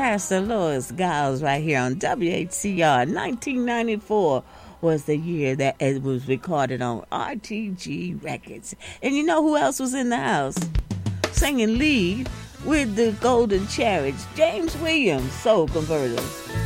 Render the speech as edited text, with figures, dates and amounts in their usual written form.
Pastor Lois Giles right here on WHCR. 1994 was the year that it was recorded on RTG Records. And you know who else was in the house? Singing lead with the Golden Chariots, James Williams, Soul Converters.